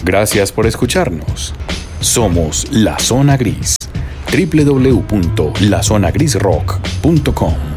Gracias por escucharnos. Somos La Zona Gris. www.lazonagrisrock.com